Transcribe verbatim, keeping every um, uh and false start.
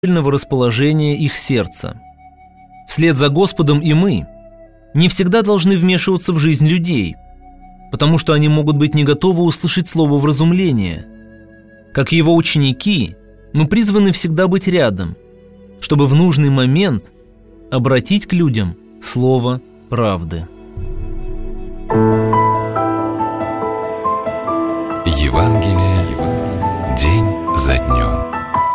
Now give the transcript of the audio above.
расположения их сердца. Вслед за Господом и мы не всегда должны вмешиваться в жизнь людей, потому что они могут быть не готовы услышать слово вразумления. Как его ученики, мы призваны всегда быть рядом, чтобы в нужный момент обратить к людям слово правды.